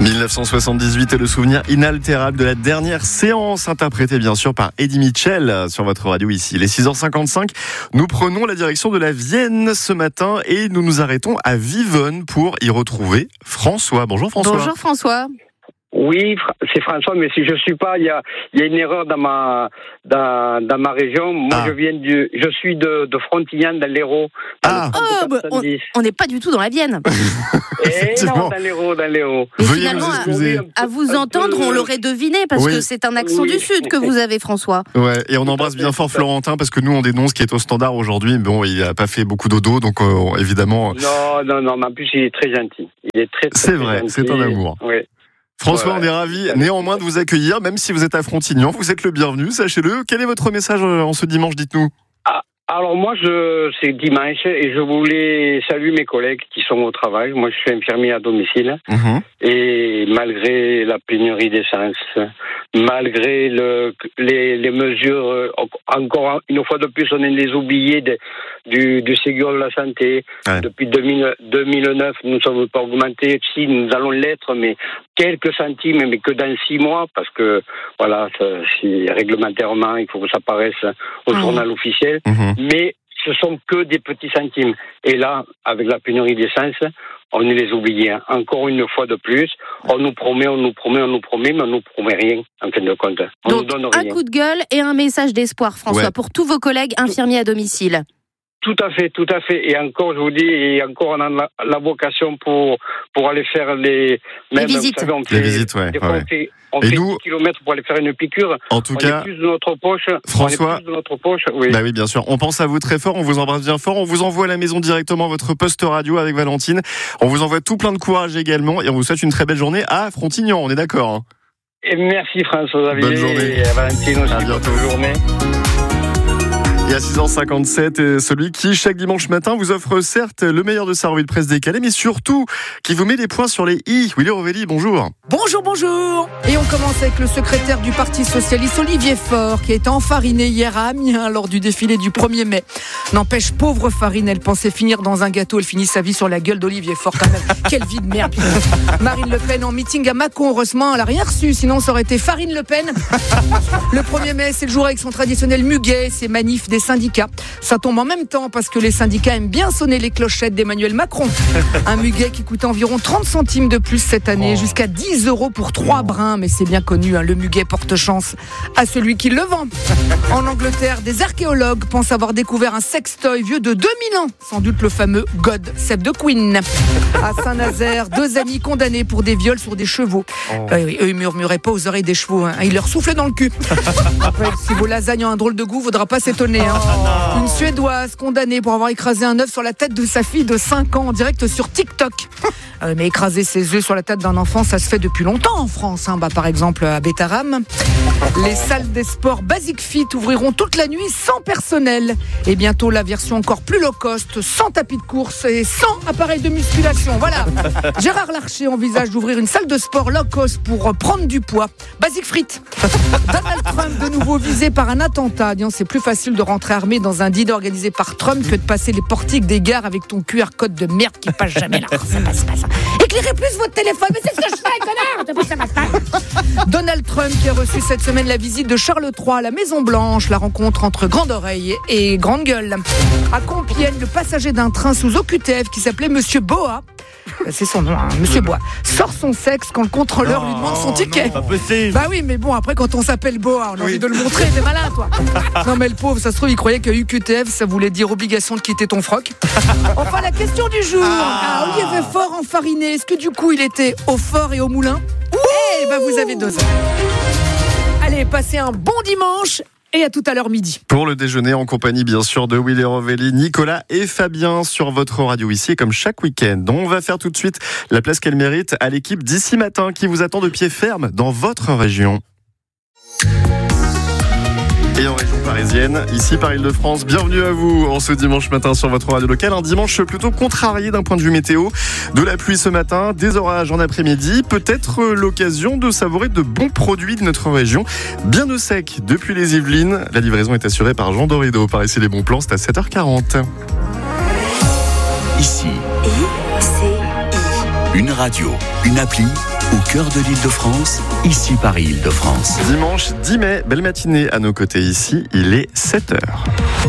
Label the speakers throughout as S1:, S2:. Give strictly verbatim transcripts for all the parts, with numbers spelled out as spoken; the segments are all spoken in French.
S1: dix-neuf cent soixante-dix-huit est le souvenir inaltérable de la dernière séance, interprétée bien sûr par Eddie Mitchell sur votre radio ici. Les six heures cinquante-cinq, nous prenons la direction de la Vienne ce matin et nous nous arrêtons à Vivonne pour y retrouver François. Bonjour François.
S2: Bonjour François.
S3: Oui, c'est François, mais si je suis pas, il y a, il y a une erreur dans ma, dans, dans ma région. Moi, ah. je viens du, je suis de, de Frontignan, dans l'Hérault.
S2: Ah, oh, bah, on n'est pas du tout dans la Vienne.
S3: Et non, dans l'Hérault, dans l'Hérault.
S2: Mais finalement, à, à vous entendre, on l'aurait deviné, parce oui. que c'est un accent oui. du Sud que vous avez, François.
S1: Ouais, et on embrasse bien fort Florentin, parce que nous, on dénonce qui est au standard aujourd'hui. Bon, il n'a pas fait beaucoup dodo, donc euh, évidemment.
S3: Non, non, non, mais en plus, il est très gentil. Il est très, très
S1: C'est vrai,
S3: gentil.
S1: c'est un amour.
S3: Oui.
S1: François,
S3: ouais.
S1: on est ravis néanmoins de vous accueillir, même si vous êtes à Frontignan, vous êtes le bienvenu, sachez-le. Quel est votre message en ce dimanche, dites-nous ?
S3: ah, Alors moi, je, c'est dimanche et je voulais saluer mes collègues qui sont au travail. Moi, je suis infirmier à domicile mmh. et malgré la pénurie d'essence, malgré le, les, les mesures, encore une fois de plus, on est les oubliés de, du, du Ségur de la santé. Ouais. Depuis deux mille, deux mille neuf, nous ne sommes pas augmentés. Si, nous allons l'être, mais quelques centimes, mais que dans six mois, parce que, voilà, ça, si, réglementairement, il faut que ça apparaisse au mmh. journal officiel. Mmh. Mais ce sont que des petits centimes. Et là, avec la pénurie d'essence, on est les oubliés. Encore une fois de plus, on nous promet, on nous promet, on nous promet, mais on nous promet rien, en fin de compte. On
S2: Donc,
S3: nous donne rien.
S2: Un coup de gueule et un message d'espoir, François, ouais. pour tous vos collègues infirmiers à domicile.
S3: Tout à fait, tout à fait. Et encore, je vous dis, et encore, on a la, la vocation pour, pour aller faire les,
S2: même, les visites.
S3: Vous savez, on fait,
S1: les visites, ouais.
S3: Des fois,
S1: ouais.
S3: on fait, on
S1: et
S3: fait
S1: nous,
S3: dix kilomètres pour aller faire une piqûre.
S1: En tout
S3: on
S1: cas,
S3: est plus de notre poche.
S1: François,
S3: on est plus de notre poche, oui.
S1: Bah oui, bien sûr. On pense à vous très fort, on vous embrasse bien fort. On vous envoie à la maison directement votre poste radio avec Valentine. On vous envoie tout plein de courage également et on vous souhaite une très belle journée à Frontignan, on est d'accord, hein.
S3: Et merci François-Xavier.
S1: Bonne journée.
S3: Et à Valentine aussi.
S1: À bientôt.
S3: Bonne journée.
S1: Et à six heures cinquante-sept, celui qui, chaque dimanche matin, vous offre certes le meilleur de sa revue de presse décalée, mais surtout, qui vous met des points sur les i. Willy Rovelli, bonjour.
S4: Bonjour, bonjour. Et on commence avec le secrétaire du Parti Socialiste, Olivier Faure, qui a été enfariné hier à Amiens lors du défilé du premier mai. N'empêche, pauvre Farine, elle pensait finir dans un gâteau, elle finit sa vie sur la gueule d'Olivier Faure quand même. Quelle vie de merde. Marine Le Pen en meeting à Mâcon, heureusement, elle n'a rien reçu, sinon ça aurait été Farine Le Pen. Le premier mai, c'est le jour avec son traditionnel muguet, ses manifs des syndicats. Ça tombe en même temps parce que les syndicats aiment bien sonner les clochettes d'Emmanuel Macron. Un muguet qui coûte environ trente centimes de plus cette année, oh. jusqu'à dix euros pour trois brins, mais c'est bien connu, hein, le muguet porte chance à celui qui le vend. En Angleterre, des archéologues pensent avoir découvert un sextoy vieux de deux mille ans, sans doute le fameux God Save the Queen. À Saint-Nazaire, deux amis condamnés pour des viols sur des chevaux. Oh. Euh, eux, ils murmuraient pas aux oreilles des chevaux, hein. Ils leur soufflaient dans le cul. Après, si vos lasagnes ont un drôle de goût, faudra pas s'étonner. Hein. Oh, une Suédoise condamnée pour avoir écrasé un œuf sur la tête de sa fille de cinq ans en direct sur TikTok. Euh, mais écraser ses œufs sur la tête d'un enfant, ça se fait depuis longtemps en France. Hein. Bah, par exemple, à Bétarame. Les salles des sports Basic Fit ouvriront toute la nuit sans personnel. Et bientôt, la version encore plus low cost, sans tapis de course et sans appareil de musculation. Voilà. Gérard Larcher envisage d'ouvrir une salle de sport low cost pour prendre du poids. Basic Frites. Donald Trump, de nouveau visé par un attentat. Disons, c'est plus facile de rentrer armé dans un dîner organisé par Trump que de passer les portiques des gares avec ton Q R code de merde qui passe jamais là. Ça passe pas ça. Éclairez plus votre téléphone, mais c'est ce que je fais, connard. C'est pas ça passe pas. Donald Trump qui a reçu cette semaine la visite de Charles trois à la Maison Blanche, la rencontre entre Grande Oreille et Grande Gueule. À Compiègne, le passager d'un train sous O Q T F qui s'appelait Monsieur Boa, c'est son nom, hein, Monsieur Bois, sort son sexe quand le contrôleur non, lui demande son ticket.
S1: Non, pas possible.
S4: Bah oui, mais bon, après quand on s'appelle Boa, on a oui. envie de le montrer, t'es malin toi. Non mais le pauvre, ça se trouve, il croyait que U Q T F, ça voulait dire obligation de quitter ton froc. Enfin, la question du jour. Ah, ah Olivier Faure enfariné, est-ce que du coup il était au fort et au moulin? Eh ben vous avez dosé. Allez, passez un bon dimanche. Et à tout à l'heure midi.
S1: Pour le déjeuner, en compagnie bien sûr de Willy Rovelli, Nicolas et Fabien sur votre radio ici, comme chaque week-end. On va faire tout de suite la place qu'elle mérite à l'équipe d'ici matin qui vous attend de pied ferme dans votre région. Et en région parisienne, ici par Île-de-France, bienvenue à vous en ce dimanche matin sur votre radio locale. Un dimanche plutôt contrarié d'un point de vue météo. De la pluie ce matin, des orages en après-midi. Peut-être l'occasion de savourer de bons produits de notre région. Bien au sec depuis les Yvelines. La livraison est assurée par Jean Dorido. Par ici les bons plans, c'est à sept heures quarante.
S5: Ici, I C I. Une radio, une appli, Au cœur de l'Île-de-France, ici Paris-Île-de-France.
S1: Dimanche dix mai, belle matinée à nos côtés ici, il est sept heures.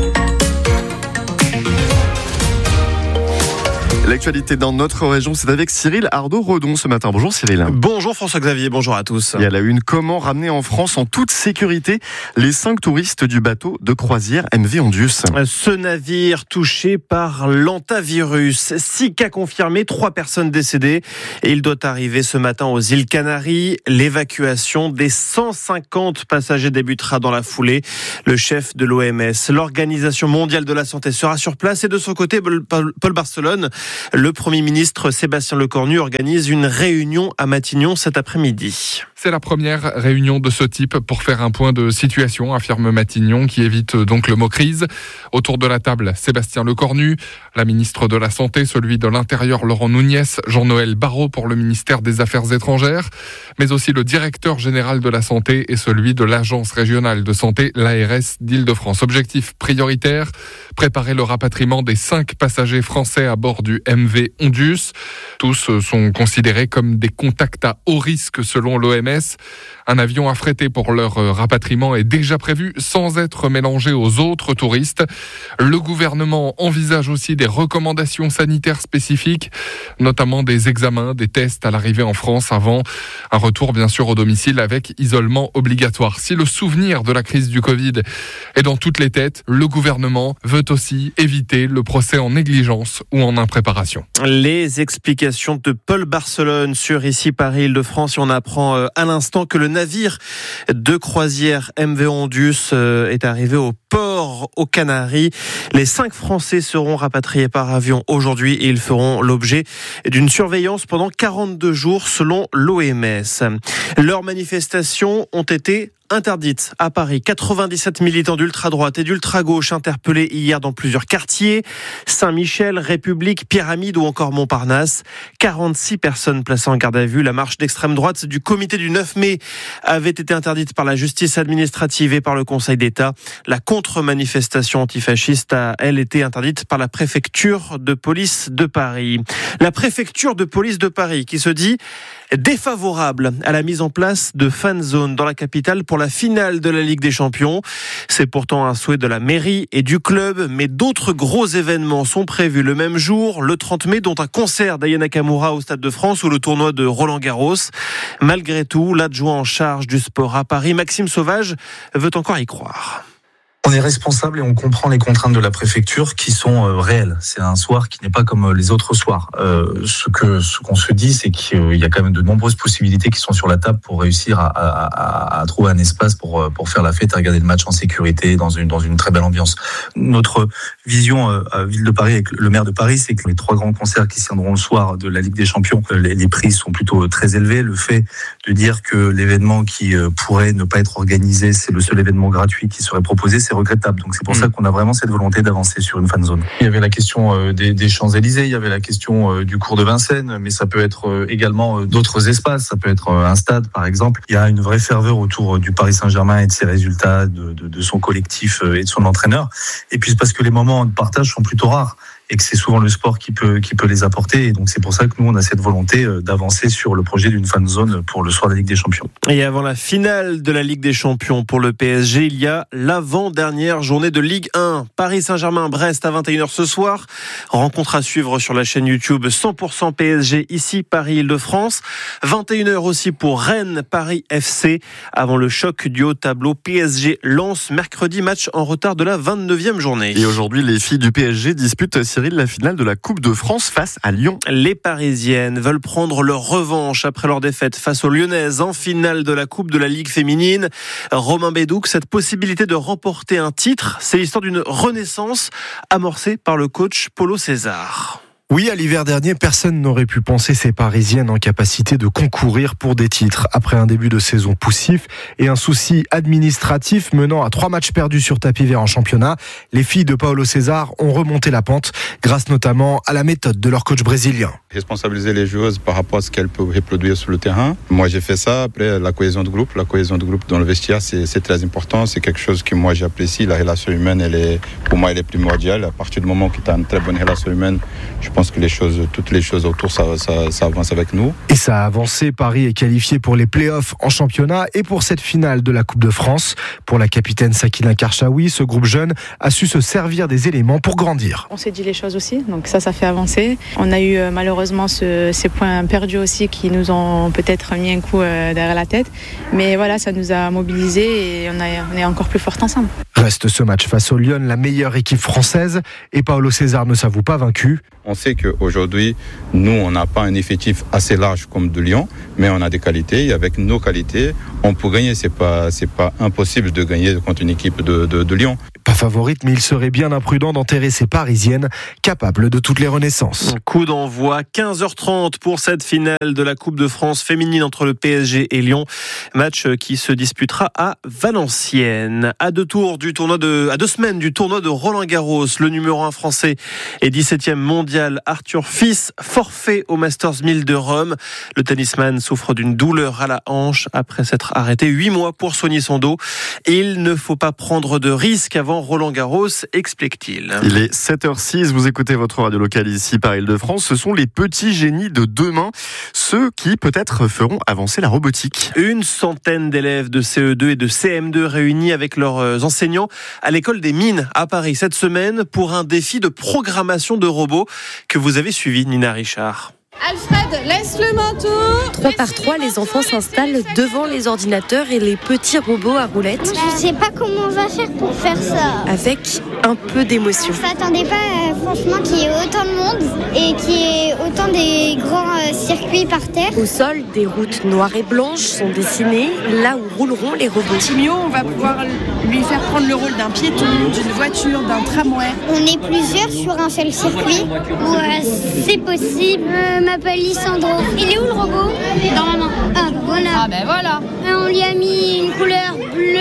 S1: L'actualité dans notre région, c'est avec Cyril Ardo-Redon ce matin. Bonjour Cyril.
S6: Bonjour François-Xavier, bonjour à tous.
S1: Et à la une, comment ramener en France en toute sécurité les cinq touristes du bateau de croisière M V Ondius?
S6: Ce navire touché par l'hantavirus. Six cas confirmés, trois personnes décédées. Et il doit arriver ce matin aux îles Canaries. L'évacuation des cent cinquante passagers débutera dans la foulée. Le chef de l'O M S, l'Organisation mondiale de la santé, sera sur place. Et de son côté, Paul Barcelone, le Premier ministre Sébastien Lecornu organise une réunion à Matignon cet après-midi.
S7: C'est la première réunion de ce type pour faire un point de situation, affirme Matignon, qui évite donc le mot crise. Autour de la table, Sébastien Lecornu, la ministre de la Santé, celui de l'Intérieur Laurent Nunez, Jean-Noël Barrot pour le ministère des Affaires étrangères, mais aussi le directeur général de la Santé et celui de l'Agence régionale de santé, l'A R S d'Île-de-France. Objectif prioritaire, préparer le rapatriement des cinq passagers français à bord du M V Ondius. Tous sont considérés comme des contacts à haut risque selon l'O M S. Un avion affrété pour leur rapatriement est déjà prévu sans être mélangé aux autres touristes. Le gouvernement envisage aussi des recommandations sanitaires spécifiques, notamment des examens, des tests à l'arrivée en France avant un retour bien sûr au domicile avec isolement obligatoire. Si le souvenir de la crise du Covid est dans toutes les têtes, le gouvernement veut aussi éviter le procès en négligence ou en impréparation.
S6: Les explications de Paul Barcelone sur ici Paris-Île-de-France. On apprend à l'instant que le navire de croisière M V Ondius est arrivé au port aux Canaries. Les cinq Français seront rapatriés par avion aujourd'hui et ils feront l'objet d'une surveillance pendant quarante-deux jours selon l'O M S. Leurs manifestations ont été interdites à Paris. quatre-vingt-dix-sept militants d'ultra-droite et d'ultra-gauche interpellés hier dans plusieurs quartiers. Saint-Michel, République, Pyramide ou encore Montparnasse. quarante-six personnes placées en garde à vue. La marche d'extrême droite du comité du neuf mai avait été interdite par la justice administrative et par le Conseil d'État. La contre-manifestation antifasciste a, elle, été interdite par la préfecture de police de Paris. La préfecture de police de Paris qui se dit défavorable à la mise en place de fan zones dans la capitale pour la finale de la Ligue des Champions. C'est pourtant un souhait de la mairie et du club, mais d'autres gros événements sont prévus le même jour, le trente mai, dont un concert d'Aya Nakamura au Stade de France ou le tournoi de Roland-Garros. Malgré tout, l'adjoint en charge du sport à Paris, Maxime Sauvage, veut encore y croire.
S8: On est responsable et on comprend les contraintes de la préfecture qui sont euh, réelles. C'est un soir qui n'est pas comme les autres soirs. Euh, ce que ce qu'on se dit, c'est qu'il y a quand même de nombreuses possibilités qui sont sur la table pour réussir à, à, à, à trouver un espace pour pour faire la fête, à regarder le match en sécurité, dans une dans une très belle ambiance. Notre vision euh, à Ville de Paris avec le maire de Paris, c'est que les trois grands concerts qui se tiendront le soir de la Ligue des Champions, les, les prix sont plutôt très élevés. Le fait de dire que l'événement qui euh, pourrait ne pas être organisé, c'est le seul événement gratuit qui serait proposé, c'est regrettable. Donc c'est pour mmh. ça qu'on a vraiment cette volonté d'avancer sur une fan zone. Il y avait la question euh, des, des Champs-Élysées, il y avait la question euh, du cours de Vincennes, mais ça peut être euh, également euh, d'autres espaces. Ça peut être euh, un stade, par exemple. Il y a une vraie ferveur autour euh, du Paris Saint-Germain et de ses résultats, de, de, de son collectif euh, et de son entraîneur. Et puis c'est parce que les moments de partage sont plutôt rares et que c'est souvent le sport qui peut qui peut les apporter. Et donc c'est pour ça que nous on a cette volonté d'avancer sur le projet d'une fan zone pour le soir de la Ligue des Champions.
S6: Et avant la finale de la Ligue des Champions pour le P S G, il y a l'avant-dernière journée de Ligue un. Paris Saint-Germain-Brest à vingt et une heures ce soir. Rencontre à suivre sur la chaîne YouTube cent pour cent P S G ici Paris-Île-de-France. vingt et une heures aussi pour Rennes-Paris F C avant le choc du haut tableau P S G-Lens mercredi, match en retard de la vingt-neuvième journée.
S1: Et aujourd'hui, les filles du P S G disputent la finale de la Coupe de France face à Lyon.
S6: Les Parisiennes veulent prendre leur revanche après leur défaite face aux Lyonnaises en finale de la Coupe de la Ligue féminine. Romain Bédouc, cette possibilité de remporter un titre, c'est l'histoire d'une renaissance amorcée par le coach Paulo César.
S9: Oui, à l'hiver dernier, personne n'aurait pu penser ces Parisiennes en capacité de concourir pour des titres. Après un début de saison poussif et un souci administratif menant à trois matchs perdus sur tapis vert en championnat, les filles de Paulo César ont remonté la pente, grâce notamment à la méthode de leur coach brésilien.
S10: Responsabiliser les joueuses par rapport à ce qu'elles peuvent reproduire sur le terrain. Moi, j'ai fait ça. Après, la cohésion de groupe, la cohésion de groupe dans le vestiaire, c'est, c'est très important. C'est quelque chose que moi, j'apprécie. La relation humaine, elle est, pour moi, elle est primordiale. À partir du moment où tu as une très bonne relation humaine, je pense pense que les choses, toutes les choses autour, ça, ça, ça avance avec nous.
S9: Et ça a avancé. Paris est qualifié pour les playoffs en championnat et pour cette finale de la Coupe de France. Pour la capitaine Sakina Karchaoui, ce groupe jeune a su se servir des éléments pour grandir.
S11: On s'est dit les choses aussi, donc ça, ça fait avancer. On a eu euh, malheureusement ce, ces points perdus aussi qui nous ont peut-être mis un coup euh, derrière la tête. Mais voilà, ça nous a mobilisés et on, a, on est encore plus forts ensemble.
S9: Reste ce match face au Lyon, la meilleure équipe française. Et Paolo César ne s'avoue pas vaincu.
S10: On sait qu'aujourd'hui, nous, on n'a pas un effectif assez large comme de Lyon, mais on a des qualités. Et avec nos qualités, on peut gagner. C'est pas, c'est pas impossible de gagner contre une équipe de, de, de Lyon.
S9: Pas favorite, mais il serait bien imprudent d'enterrer ces Parisiennes, capables de toutes les renaissances.
S6: Coup d'envoi, quinze heures trente pour cette finale de la Coupe de France féminine entre le P S G et Lyon. Match qui se disputera à Valenciennes. À deux tours du tournoi de, à deux semaines du tournoi de Roland-Garros, le numéro un français et dix-septième mondial Arthur Fils, forfait au Masters mille de Rome. Le tennisman souffre d'une douleur à la hanche après s'être arrêté huit mois pour soigner son dos. Il ne faut pas prendre de risques avant Roland-Garros, explique-t-il.
S1: Il est sept heures six, vous écoutez votre radio locale ici par Île-de-France. Ce sont les petits génies de demain, ceux qui peut-être feront avancer la robotique.
S6: Une centaine d'élèves de C E deux et de C M deux réunis avec leurs enseignants à l'école des mines à Paris cette semaine pour un défi de programmation de robots que vous avez suivi, Nina Richard.
S12: Alfred, laisse le manteau.
S2: Trois par trois, les enfants s'installent devant les ordinateurs et les petits robots à roulettes.
S13: Je sais pas comment on va faire pour faire ça.
S2: Avec un peu d'émotion.
S13: Je m'attendais pas, euh, franchement, qu'il y ait autant de monde et qu'il y ait autant des grands euh, circuits par terre.
S2: Au sol, des routes noires et blanches sont dessinées, là où rouleront les robots.
S12: Timio, on va pouvoir lui faire prendre le rôle d'un piéton, d'une voiture, d'un tramway.
S13: On est plusieurs sur un seul circuit. Ouais, c'est possible. Euh, m'appelle Lissandro. Il est où le robot? Dans ma main. Ah ben voilà.
S12: Ah ben voilà.
S13: On lui a mis une couleur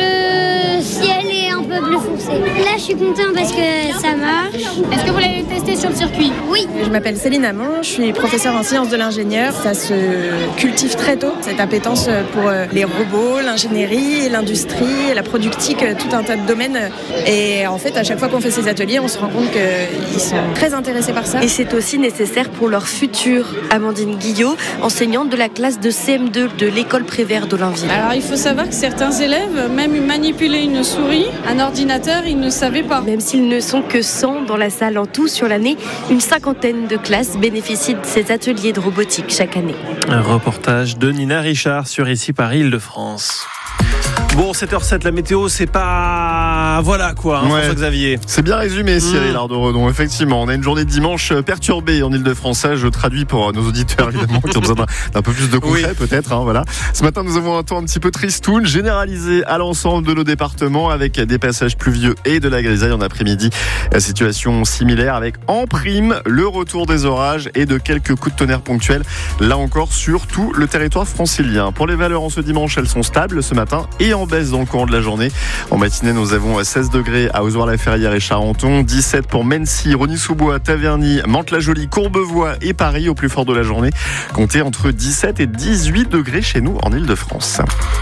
S13: bleu ciel et un peu bleu foncé. Là je suis content parce que ça marche.
S12: Est-ce que vous l'avez testé sur le circuit?
S13: Oui.
S11: Je m'appelle Céline Amand, je suis professeure en sciences de l'ingénieur. Ça se cultive très tôt, cette appétence pour les robots, l'ingénierie, l'industrie, la productique, tout un tas de domaines. Et en fait, à chaque fois qu'on fait ces ateliers, on se rend compte qu'ils sont très intéressés par ça.
S2: Et c'est aussi nécessaire pour leur futur. Amandine Guillot, enseignante de la classe de C M deux de l'école Prévert d'Olainville.
S12: Alors il faut savoir que certains élèves, même manipuler une souris, un ordinateur, ils ne savaient pas.
S2: Même s'ils ne sont que cent dans la salle en tout sur l'année, une cinquantaine de classes bénéficient de ces ateliers de robotique chaque année.
S6: Un reportage de Nina Richard sur Ici Paris Île-de-France. Bon, sept heures sept, la météo, c'est pas... Voilà quoi, hein, ouais. François-Xavier.
S1: C'est bien résumé, Cyril mmh. Ardo-Redon. Effectivement, on a une journée de dimanche perturbée en Île-de-France. Ça, je traduis pour nos auditeurs, évidemment, qui ont besoin d'un, d'un peu plus de concret, oui. peut-être. Hein, voilà. Ce matin, nous avons un temps un petit peu tristoun, généralisé à l'ensemble de nos départements, avec des passages pluvieux et de la grisaille en après-midi. La situation similaire, avec en prime le retour des orages et de quelques coups de tonnerre ponctuels, là encore, sur tout le territoire francilien. Pour les valeurs en ce dimanche, elles sont stables ce matin et en baisse dans le courant de la journée. En matinée, nous avons seize degrés à Ozoir-la-Ferrière et Charenton, dix-sept pour Mency, Rosny-sous-Bois, Taverny, Mantes-la-Jolie, Courbevoie et Paris au plus fort de la journée. Comptez entre dix-sept et dix-huit degrés chez nous en Île-de-France.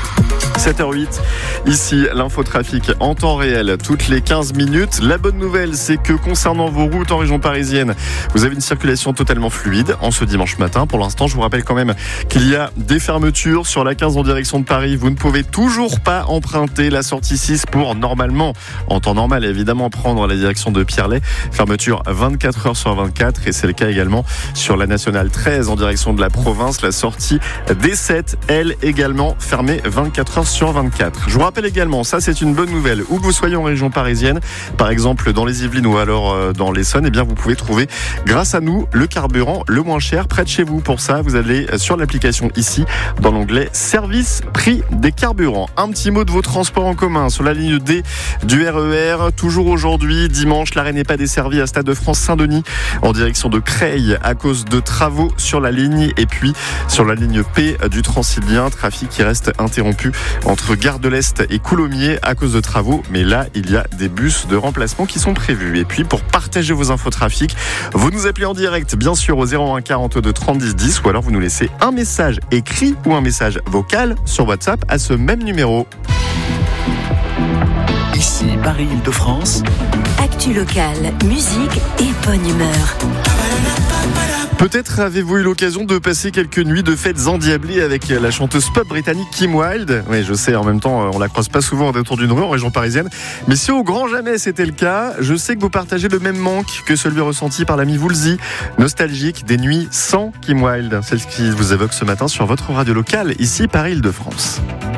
S1: sept heures huit, ici l'infotrafic en temps réel, toutes les quinze minutes. La bonne nouvelle, c'est que concernant vos routes en région parisienne, vous avez une circulation totalement fluide en ce dimanche matin. Pour l'instant, je vous rappelle quand même qu'il y a des fermetures sur la quinze en direction de Paris. Vous ne pouvez toujours pas emprunter la sortie six pour normalement, en temps normal évidemment, prendre la direction de Pierrelet. Fermeture vingt-quatre heures sur vingt-quatre et c'est le cas également sur la nationale treize en direction de la province. La sortie D sept, elle également fermée vingt-quatre heures sur vingt-quatre. Je vous rappelle également, ça c'est une bonne nouvelle, où que vous soyez en région parisienne, par exemple dans les Yvelines ou alors dans l'Essonne, eh bien vous pouvez trouver grâce à nous le carburant le moins cher près de chez vous. Pour ça, vous allez sur l'application ici dans l'onglet service prix des carburants. Un petit mot de vos transports en commun sur la ligne D du R E R. Toujours aujourd'hui, dimanche, l'arrêt n'est pas desservi à Stade de France Saint-Denis en direction de Creil à cause de travaux sur la ligne et puis sur la ligne P du Transilien, trafic qui reste interrompu entre Gare de l'Est et Coulommiers à cause de travaux, mais là il y a des bus de remplacement qui sont prévus. Et puis pour partager vos infos trafic, vous nous appelez en direct bien sûr au zéro un quarante-deux trente dix dix ou alors vous nous laissez un message écrit ou un message vocal sur WhatsApp à ce même numéro.
S5: Ici Paris Île-de-France.
S14: actu locale, musique et bonne humeur.
S1: Peut-être avez-vous eu l'occasion de passer quelques nuits de fêtes endiablées avec la chanteuse pop britannique Kim Wilde. Oui, je sais, en même temps, on la croise pas souvent au détour d'une rue en région parisienne. Mais si au grand jamais c'était le cas, je sais que vous partagez le même manque que celui ressenti par l'ami Woolsey, nostalgique des nuits sans Kim Wilde. C'est ce qui vous évoque ce matin sur votre radio locale, ici par Île-de-France.